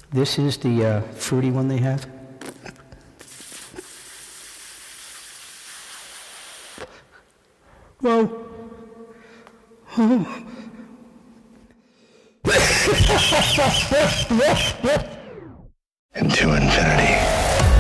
This is the fruity one they have. Whoa. Into infinity